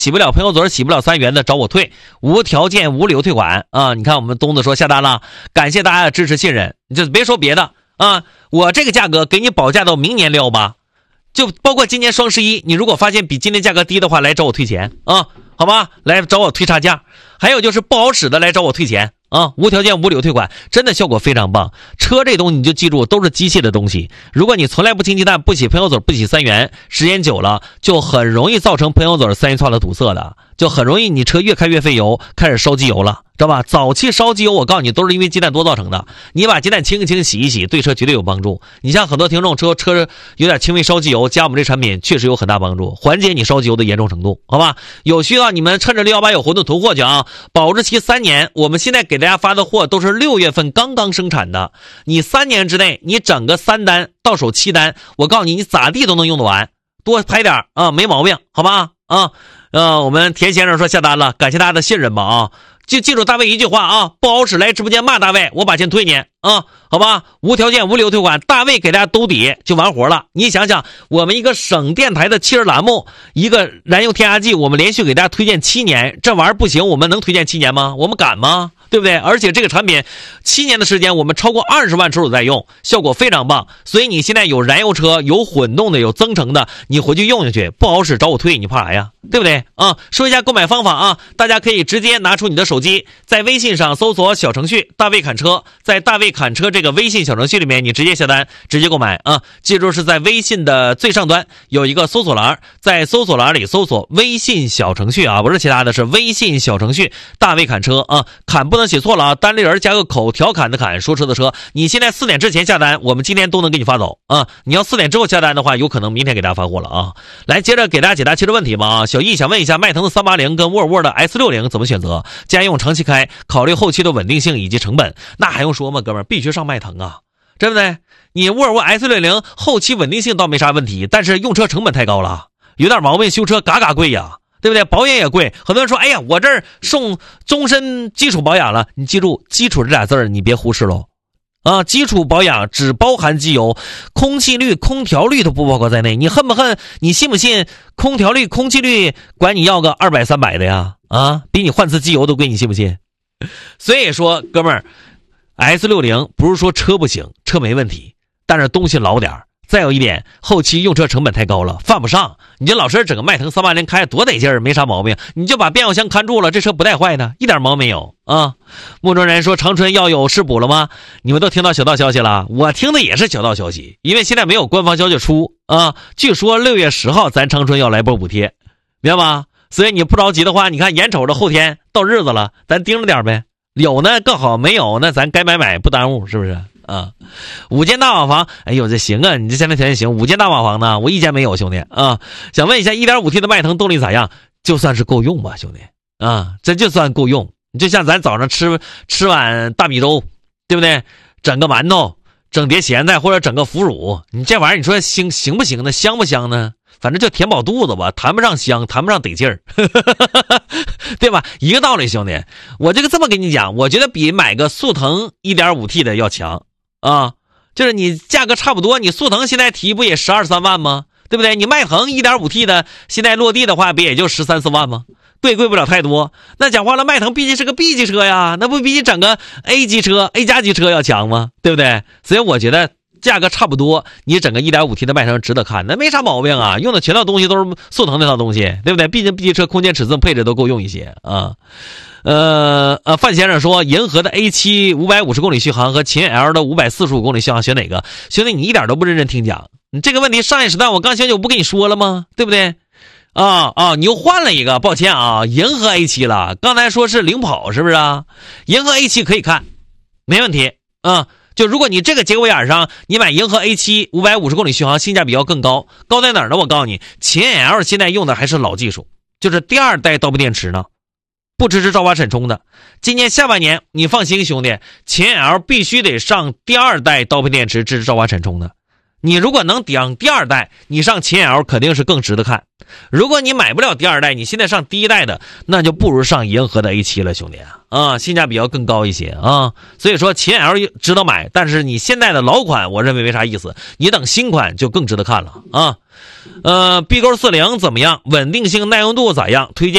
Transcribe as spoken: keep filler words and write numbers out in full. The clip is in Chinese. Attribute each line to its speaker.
Speaker 1: 洗不了朋友嘴，洗不了三元的找我退，无条件无理由退款啊！你看我们东子说下单了，感谢大家的支持信任，你就别说别的啊，我这个价格给你保价到明年六吧，就包括今年双十一，你如果发现比今年价格低的话，来找我退钱啊，好吧，来找我退差价。还有就是不好使的来找我退钱啊，无条件无理由退款，真的效果非常棒。车这东西你就记住，都是机械的东西，如果你从来不清鸡蛋，不洗喷油嘴，不洗三元，时间久了就很容易造成喷油嘴三元串的堵塞的，就很容易你车越开越费油，开始烧机油了，知道吧？早期烧机油我告诉你都是因为鸡蛋多造成的，你把鸡蛋清一清洗一洗，对车绝对有帮助。你像很多听众车车有点轻微烧机油，加我们这产品确实有很大帮助，缓解你烧机油的严重程度，好吧？有需要你们趁着六一八有活动囤货去啊，保质期三年，我们现在给大家发的货都是六月份刚刚生产的，你三年之内你整个三单到手七单，我告诉你你咋地都能用得完，多拍点啊，没毛病，好吧？啊，呃，我们田先生说下单了，感谢大家的信任吧啊，就记住大卫一句话啊，不好使来直播间骂大卫，我把钱退你啊，好吧？无条件无理由退款，大卫给大家兜底就完活了。你想想，我们一个省电台的汽车栏目，一个燃油添加剂，我们连续给大家推荐七年，这玩意儿不行，我们能推荐七年吗？我们敢吗？对不对？而且这个产品七年的时间，我们超过二十万车主在用，效果非常棒。所以你现在有燃油车，有混动的，有增程的，你回去用下去，不好使找我退，你怕啥呀？对不对啊？说一下购买方法啊，大家可以直接拿出你的手机，在微信上搜索小程序大卫侃车，在大卫侃车这个微信小程序里面，你直接下单，直接购买啊。记住是在微信的最上端有一个搜索栏，在搜索栏里搜索微信小程序啊，不是其他的，是微信小程序大卫侃车啊，侃不能写错了啊，单立人加个口，调侃的侃，说车的车。你现在四点之前下单，我们今天都能给你发走啊。你要四点之后下单的话，有可能明天给大家发货了啊。来，接着给大家解答汽车问题吧啊。小易想问一下，迈腾的三八零跟沃尔沃的 S 六十 怎么选择？家用长期开，考虑后期的稳定性以及成本，那还用说吗？哥们儿，必须上迈腾啊，对不对？你沃尔沃 S 六十 后期稳定性倒没啥问题，但是用车成本太高了，有点毛病，修车嘎嘎贵呀。对不对？保养也贵，很多人说，哎呀，我这儿送终身基础保养了。你记住，基础这俩字儿，你别忽视喽。啊，基础保养只包含机油，空气滤、空调滤都不包括在内。你恨不恨？你信不信？空调滤、空气滤管你要个二百三百的呀？啊，比你换次机油都贵，你信不信？所以说，哥们儿 ，S 六十 不是说车不行，车没问题，但是东西老点儿。再有一点，后期用车成本太高了，犯不上。你就老是整个迈腾三八零开多得劲儿，没啥毛病，你就把变速箱看住了，这车不带坏的，一点毛没有啊。木中人说长春要有试补了吗？你们都听到小道消息了，我听的也是小道消息，因为现在没有官方消息出啊。据说六月十号咱长春要来波补贴，明白吗？所以你不着急的话，你看眼瞅着后天到日子了，咱盯着点呗。有呢更好，没有那咱该买买，不耽误，是不是？啊，五间大瓦房，哎呦，这行啊！你这现在条件行，五间大瓦房呢，我一间没有，兄弟啊。想问一下 一点五 T 的迈腾动力咋样？就算是够用吧，兄弟啊，这就算够用。你就像咱早上吃吃碗大米粥，对不对？整个馒头，整碟咸菜或者整个腐乳，你这玩意儿你说行行不行呢？香不香呢？反正就填饱肚子吧，谈不上香，谈不上得劲儿，对吧？一个道理，兄弟。我这个这么跟你讲，我觉得比买个速腾 一点五 T 的要强。啊，就是你价格差不多，你速腾现在提不也十二三万吗？对不对？你迈腾 一点五 T 的现在落地的话，不也就十三四万吗？贵贵不了太多。那讲话了，迈腾毕竟是个 B 级车呀，那不比你整个 A 级车 A 加级车要强吗？对不对？所以我觉得价格差不多，你整个 一点五 T 的迈腾值得看，那没啥毛病啊，用的全套东西都是速腾那套东西，对不对？毕竟 B 级车空间尺寸配置都够用一些啊。呃呃，范先生说，银河的 A 七 五百五十公里续航和秦 L 的五百四十五公里续航选哪个？兄弟，你一点都不认真听讲，你这个问题上一时段我刚想起我不跟你说了吗？对不对？啊啊，你又换了一个，抱歉啊，银河 A 七 了，刚才说是领跑是不是啊？银河 A 七 可以看，没问题啊。就如果你这个节骨眼上，你买银河 A 七 五百五十公里续航，性价比要更高，高在哪儿呢？我告诉你，秦 L 现在用的还是老技术，就是第二代刀片电池呢。不支持照发闪充的，今年下半年你放心兄弟，秦 L 必须得上第二代刀片电池支持照发闪充的。你如果能顶第二代，你上秦 L 肯定是更值得看。如果你买不了第二代，你现在上第一代的，那就不如上银河的 A 七 了，兄弟啊，性价比要更高一些啊。所以说秦 L 值得买，但是你现在的老款我认为没啥意思，你等新款就更值得看了啊。呃 B 勾四零怎么样？稳定性耐用度咋样？推荐